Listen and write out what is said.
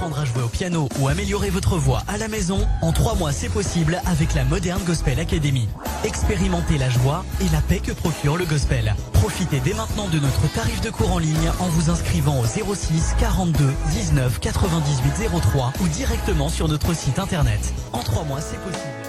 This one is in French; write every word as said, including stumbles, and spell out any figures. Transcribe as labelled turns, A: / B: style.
A: Apprendre à jouer au piano ou améliorer votre voix à la maison, en trois mois c'est possible avec la Modern Gospel Academy. Expérimentez la joie et la paix que procure le gospel. Profitez dès maintenant de notre tarif de cours en ligne en vous inscrivant au zéro six quarante-deux dix-neuf quatre-vingt-dix-huit zéro trois ou directement sur notre site internet. En trois mois c'est possible.